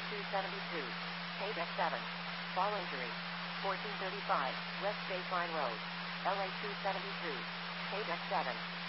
272. Page X7. Fall injury. 1435, West Baseline Road. LA 272. Page X7.